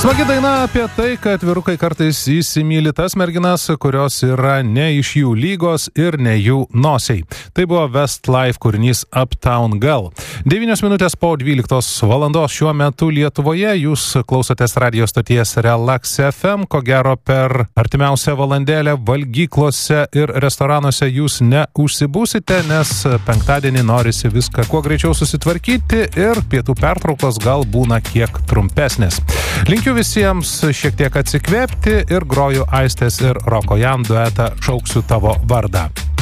Smagi daina apie tai, kad vyrukai kartais įsimyli tas merginas, kurios yra ne iš jų lygos ir ne jų nosiai. Tai buvo Westlife kūrinys Uptown Girl. 9 minutės po 12 valandos šiuo metu Lietuvoje. Jūs klausotės radio stoties Relax FM. Ko gero per artimiausią valandėlę valgyklose ir restoranuose jūs neužsibūsite, nes penktadienį norisi viską kuo greičiau susitvarkyti ir pietų pertraukos gal būna kiek trumpesnės. Linkiu visiems šiek tiek atsikvėpti ir groju Aistės ir Roko Jan duetą Šauksiu tavo vardą.